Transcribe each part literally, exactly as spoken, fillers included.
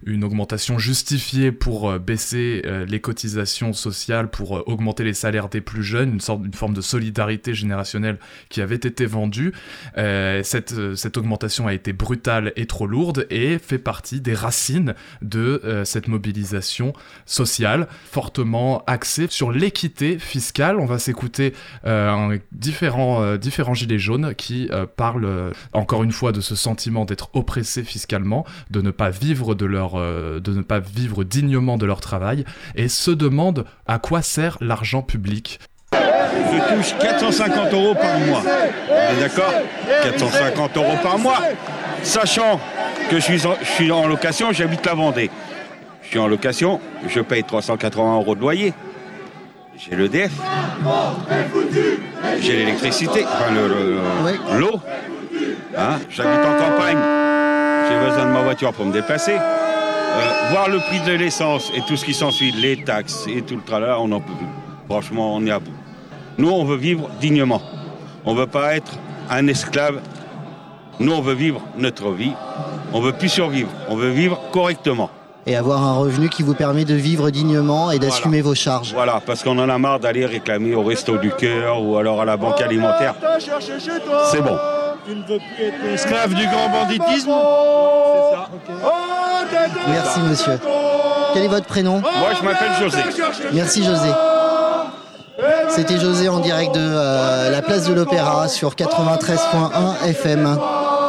une augmentation justifiée pour euh, baisser euh, les cotisations sociales, pour euh, augmenter les salaires des plus jeunes, une sorte, une forme de solidarité générationnelle qui avait été vendue. Euh, cette, euh, cette augmentation a été brutale et trop lourde et fait partie des racines de euh, cette mobilisation sociale, fortement axée sur l'équité fiscale. On va s'écouter euh, un, différents, euh, différents gilets jaunes qui euh, parlent euh, encore une fois de ce sentiment d'être oppressés fiscalement, de ne pas vivre de leur, euh, de ne pas vivre dignement de leur travail, et se demandent à quoi sert l'argent public. Je touche quatre cent cinquante euros par mois. On est d'accord ? quatre cent cinquante euros par mois. Sachant que je suis en, je suis en location, j'habite la Vendée. Je suis en location, je paye trois cent quatre-vingts euros de loyer. J'ai l'E D F. J'ai l'électricité, enfin le, le, oui. l'eau. Hein, j'habite en campagne. J'ai besoin de ma voiture pour me déplacer. Euh, voir le prix de l'essence et tout ce qui s'ensuit, les taxes et tout le tralala, on n'en peut plus. Franchement, on est à bout. Nous, on veut vivre dignement. On ne veut pas être un esclave. Nous, on veut vivre notre vie. On ne veut plus survivre. On veut vivre correctement. Et avoir un revenu qui vous permet de vivre dignement et d'assumer voilà. vos charges. Voilà, parce qu'on en a marre d'aller réclamer au Resto du Cœur ou alors à la banque alimentaire. C'est bon. Tu ne veux plus être esclave du grand banditisme ? C'est ça. Okay. Merci, monsieur. Quel est votre prénom ? Moi, je m'appelle José. Merci, José. C'était José en direct de euh, la place de l'Opéra sur quatre-vingt-treize point un F M.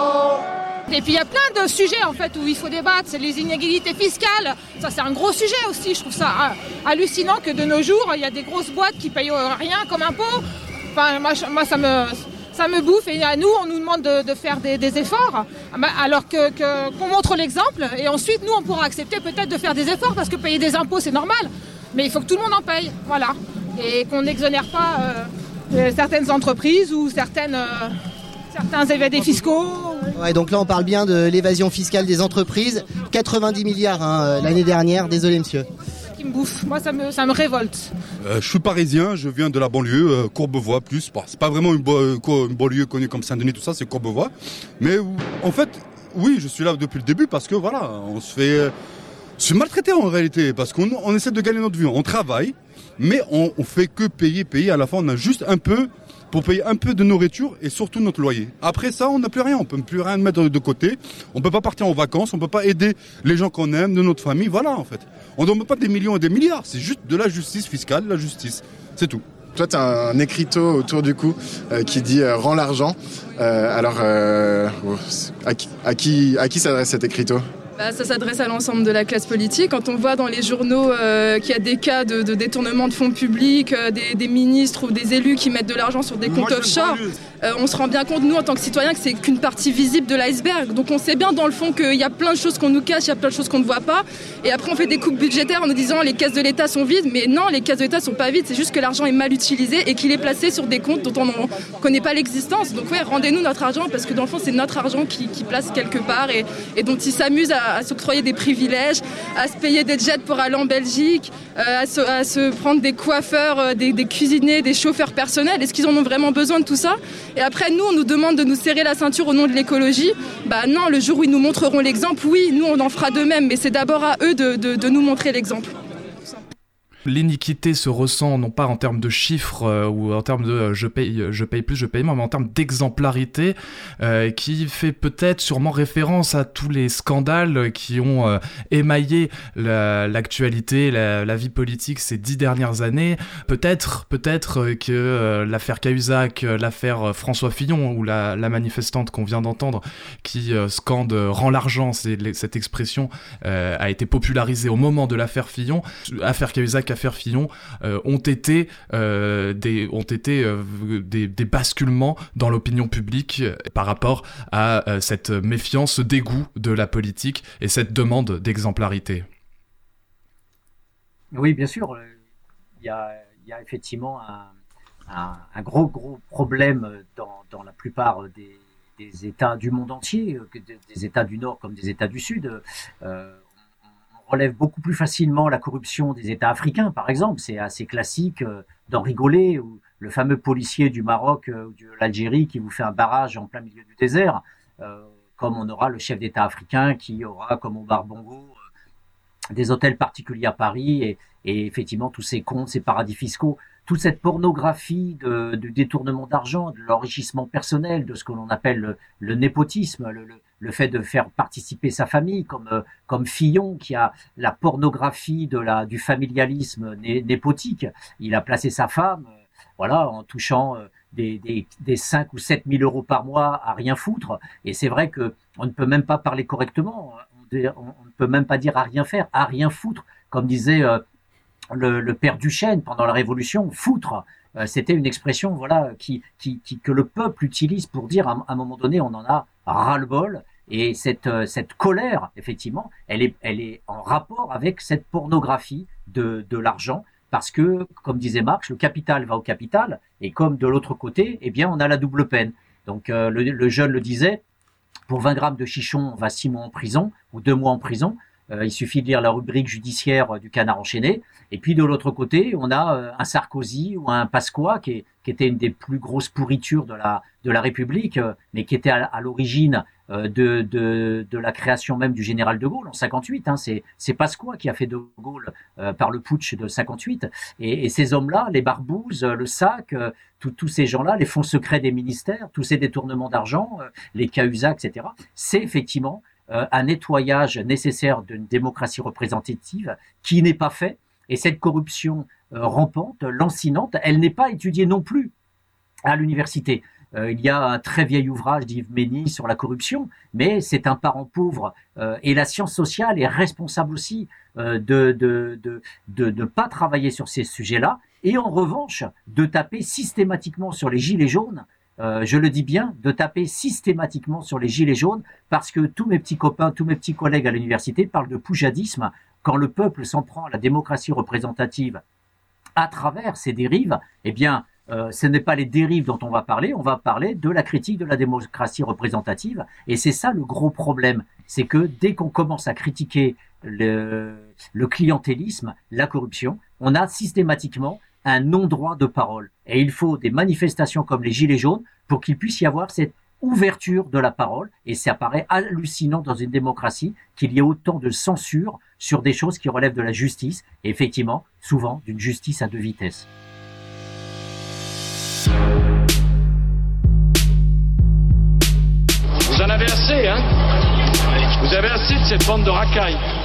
Et puis il y a plein de sujets en fait où il faut débattre, c'est les inégalités fiscales, ça c'est un gros sujet aussi, je trouve ça euh, hallucinant que de nos jours il y a des grosses boîtes qui payent euh, rien comme impôt, enfin moi, moi ça me... Ça me bouffe et à nous, on nous demande de, de faire des, des efforts, alors que, que, qu'on montre l'exemple et ensuite, nous, on pourra accepter peut-être de faire des efforts parce que payer des impôts, c'est normal. Mais il faut que tout le monde en paye, voilà. Et qu'on n'exonère pas euh, certaines entreprises ou certaines, euh, certains évadés fiscaux. Ouais, donc là, on parle bien de l'évasion fiscale des entreprises. quatre-vingt-dix milliards hein, l'année dernière, désolé monsieur. Qui me bouffe. Moi, ça me, ça me révolte. Euh, je suis parisien, je viens de la banlieue, euh, Courbevoie plus. Bon, c'est pas vraiment une, bo- une banlieue connue comme Saint-Denis, tout ça, c'est Courbevoie. Mais en fait, oui, je suis là depuis le début parce que voilà, on se fait, euh, se fait maltraiter en réalité parce qu'on on essaie de gagner notre vie. On travaille, mais on, on fait que payer, payer. À la fin, on a juste un peu pour payer un peu de nourriture et surtout notre loyer. Après ça, on n'a plus rien, on peut plus rien mettre de côté. On peut pas partir en vacances, on peut pas aider les gens qu'on aime, de notre famille. Voilà, en fait. On ne demande pas des millions et des milliards, c'est juste de la justice fiscale, de la justice. C'est tout. Toi, tu as un écriteau autour du cou euh, qui dit euh, « Rends l'argent euh, ». Alors, euh, à qui, à qui, à qui s'adresse cet écriteau ? Bah, ça s'adresse à l'ensemble de la classe politique. Quand on voit dans les journaux euh, qu'il y a des cas de, de détournement de fonds publics, euh, des, des ministres ou des élus qui mettent de l'argent sur des comptes offshore, euh, on se rend bien compte, nous, en tant que citoyens, que c'est qu'une partie visible de l'iceberg. Donc on sait bien, dans le fond, qu'il y a plein de choses qu'on nous cache, il y a plein de choses qu'on ne voit pas. Et après, on fait des coupes budgétaires en nous disant les caisses de l'État sont vides. Mais non, les caisses de l'État ne sont pas vides. C'est juste que l'argent est mal utilisé et qu'il est placé sur des comptes dont on ne connaît pas l'existence. Donc ouais, rendez-nous notre argent parce que dans le fond, c'est notre argent qui, qui place quelque part et, et dont ils s'amusent à à s'octroyer des privilèges, à se payer des jets pour aller en Belgique, euh, à, se, à se prendre des coiffeurs, euh, des, des cuisiniers, des chauffeurs personnels. Est-ce qu'ils en ont vraiment besoin de tout ça ? Et après, nous, on nous demande de nous serrer la ceinture au nom de l'écologie. Bah non, le jour où ils nous montreront l'exemple, oui, nous, on en fera de même, mais c'est d'abord à eux de, de, de nous montrer l'exemple. L'iniquité se ressent non pas en termes de chiffres euh, ou en termes de euh, je paye je paye plus, je paye moins, mais en termes d'exemplarité euh, qui fait peut-être sûrement référence à tous les scandales qui ont euh, émaillé la, l'actualité, la, la vie politique ces dix dernières années. Peut-être peut-être que euh, l'affaire Cahuzac, l'affaire François Fillon ou la, la manifestante qu'on vient d'entendre qui euh, scande euh, rend l'argent, c'est, cette expression euh, a été popularisée au moment de l'affaire Fillon. Affaire Cahuzac, affaire Fillon euh, ont été euh, des ont été euh, des, des basculements dans l'opinion publique euh, par rapport à euh, cette méfiance, ce dégoût de la politique et cette demande d'exemplarité. Oui, bien sûr, il y a il y a effectivement un, un, un gros gros problème dans dans la plupart des des États du monde entier, des États du Nord comme des États du Sud. Euh, relève beaucoup plus facilement la corruption des États africains, par exemple. C'est assez classique euh, d'en rigoler, ou le fameux policier du Maroc euh, ou de l'Algérie qui vous fait un barrage en plein milieu du désert, euh, comme on aura le chef d'État africain qui aura, comme Omar Bongo, des hôtels particuliers à Paris et, et effectivement tous ces comptes, ces paradis fiscaux, toute cette pornographie de, de détournement d'argent, de l'enrichissement personnel, de ce que l'on appelle le, le népotisme, le, le, le fait de faire participer sa famille, comme euh, comme Fillon qui a la pornographie de la du familialisme né, népotique. Il a placé sa femme, euh, voilà, en touchant euh, des des des cinq ou sept mille euros par mois à rien foutre. Et c'est vrai que on ne peut même pas parler correctement. On, on ne peut même pas dire à rien faire, à rien foutre, comme disait euh, Le, le père Duchesne pendant la Révolution, foutre, euh, c'était une expression voilà qui, qui, qui que le peuple utilise pour dire à, à un moment donné on en a ras-le-bol et cette euh, cette colère effectivement elle est elle est en rapport avec cette pornographie de de l'argent parce que comme disait Marx, le capital va au capital et comme de l'autre côté eh bien on a la double peine. Donc euh, le, le jeune le disait, pour vingt grammes de chichon on va six mois en prison ou deux mois en prison. Euh, il suffit de lire la rubrique judiciaire euh, du Canard enchaîné. Et puis de l'autre côté, on a euh, un Sarkozy ou un Pasqua qui, est, qui était une des plus grosses pourritures de la de la République, euh, mais qui était à, à l'origine euh, de, de de la création même du général de Gaulle en cinquante-huit. Hein. C'est c'est Pasqua qui a fait de Gaulle euh, par le putsch de cinquante-huit. Et, et ces hommes-là, les Barbouzes, le S A C, euh, tous ces gens-là, les fonds secrets des ministères, tous ces détournements d'argent, euh, les Cahuzac, et cetera. C'est effectivement Euh, un nettoyage nécessaire d'une démocratie représentative qui n'est pas fait. Et cette corruption euh, rampante, lancinante, elle n'est pas étudiée non plus à l'université. Euh, il y a un très vieil ouvrage d'Yves Mény sur la corruption, mais c'est un parent pauvre. Euh, et la science sociale est responsable aussi euh, de, de, de, de ne pas travailler sur ces sujets-là. Et en revanche, de taper systématiquement sur les gilets jaunes. Euh, je le dis bien, de taper systématiquement sur les gilets jaunes parce que tous mes petits copains, tous mes petits collègues à l'université parlent de poujadisme. Quand le peuple s'en prend à la démocratie représentative à travers ces dérives, eh bien, euh, ce n'est pas les dérives dont on va parler, on va parler de la critique de la démocratie représentative. Et c'est ça le gros problème, c'est que dès qu'on commence à critiquer le, le clientélisme, la corruption, on a systématiquement un non-droit de parole. Et il faut des manifestations comme les Gilets jaunes pour qu'il puisse y avoir cette ouverture de la parole. Et ça paraît hallucinant dans une démocratie qu'il y ait autant de censure sur des choses qui relèvent de la justice. Et effectivement, souvent, d'une justice à deux vitesses. Vous en avez assez, hein ? Vous avez assez de cette bande de racailles.